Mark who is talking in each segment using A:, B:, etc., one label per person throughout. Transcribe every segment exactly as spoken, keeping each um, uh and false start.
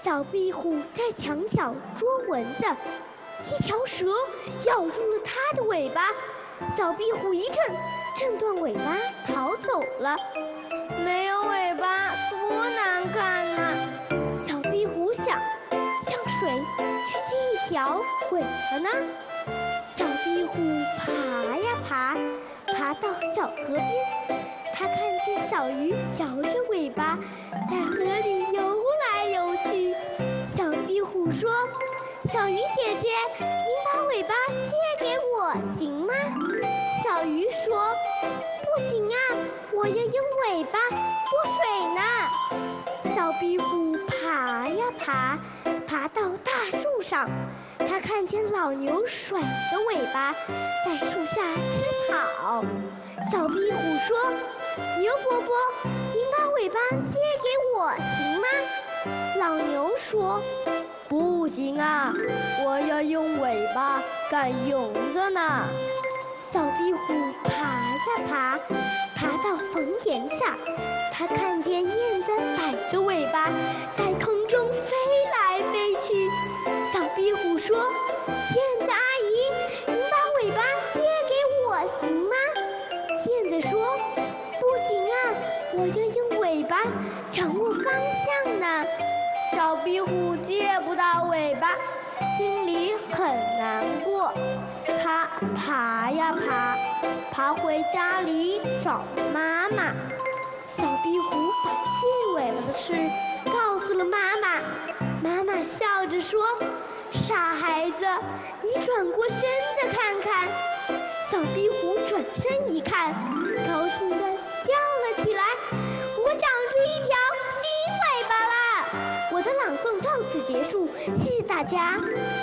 A: 小壁虎在墙角捉蚊子，一条蛇咬住了它的尾巴，小壁虎一震，震断尾巴逃走了。没有尾巴多难看呐！小壁虎想，向水去借一条尾巴呢。小壁虎爬呀爬，爬到小河边，它看见小鱼摇着尾巴在河里游来游去。小壁虎说：“小鱼姐姐，您把尾巴借给我行吗？”小鱼说：“不行啊，我要用尾巴过水呢。”小壁虎爬呀爬，爬到大树上，它看见老牛甩着尾巴在树下吃草。小壁虎说：“牛伯伯，您把尾巴借给我行吗？”老牛说：“不行啊，我要用尾巴赶蝇子呢。”小壁虎爬呀爬，爬到房檐下，它看见燕子摆着尾巴在空中飞来飞去。小壁虎说：“燕子阿姨，您把尾巴借给我行吗？”燕子说：“不行啊，我要用尾巴掌握方向呢。”小壁虎借不到尾巴，心里很难过。它爬呀爬，爬回家里找妈妈。小壁虎把借尾巴的事告诉了妈妈，妈妈笑着说：“傻孩子，你转过身子看看。”小壁虎转身一看，高兴地叫了起来：“我长出一条新尾巴啦！”我的朗诵到此结束，谢谢大家。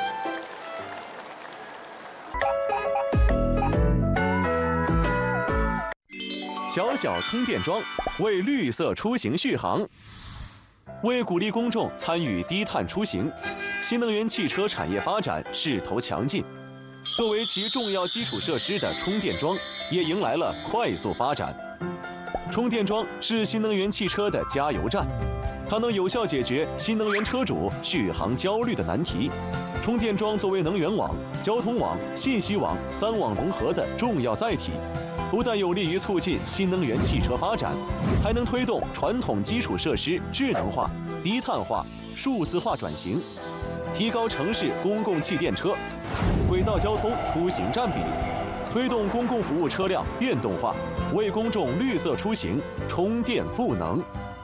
B: 小小充电桩为绿色出行续航。为鼓励公众参与低碳出行，新能源汽车产业发展势头强劲。作为其重要基础设施的充电桩，也迎来了快速发展。充电桩是新能源汽车的加油站，它能有效解决新能源车主续航焦虑的难题。充电桩作为能源网、交通网、信息网三网融合的重要载体，不但有利于促进新能源汽车发展，还能推动传统基础设施智能化、低碳化、数字化转型，提高城市公共汽电车、轨道交通出行占比，推动公共服务车辆电动化，为公众绿色出行充电赋能。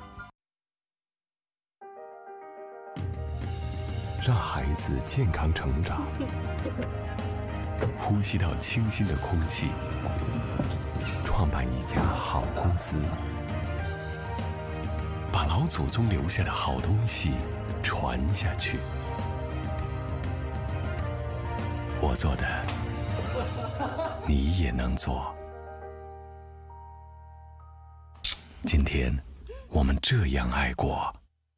C: 让孩子健康成长，呼吸到清新的空气，创办一家好公司，把老祖宗留下的好东西传下去。我做的，你也能做。今天，我们这样爱过。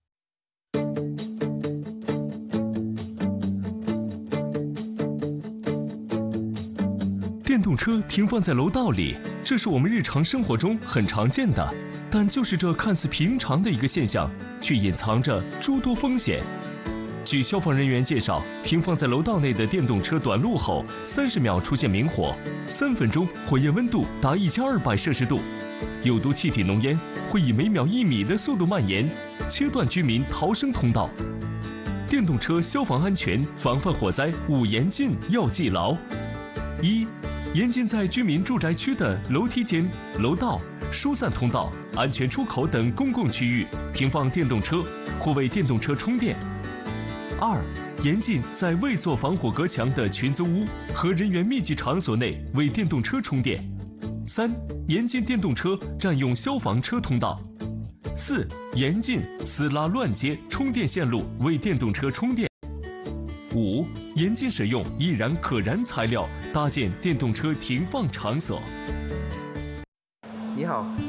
C: 电动车停放在楼道里，这是我们日常生活中很常见的，但就是这看似平常的一个现象，却隐藏着诸多风险。据消防人员介绍，停放在楼道内的电动车短路后，三十秒出现明火，三分钟火焰温度达一千二百摄氏度，有毒气体浓烟会以每秒一米的速度蔓延，切断居民逃生通道。电动车消防安全防范火灾五严禁要记牢：一、严禁在居民住宅区的楼梯间、楼道、疏散通道、安全出口等公共区域停放电动车或为电动车充电。二、严禁在未做防火隔墙的群租屋和人员密集场所内为电动车充电。三、严禁电动车占用消防车通道。四、严禁私拉乱接充电线路为电动车充电。五、严禁使用易燃可燃材料搭建电动车停放场所。
D: 你好，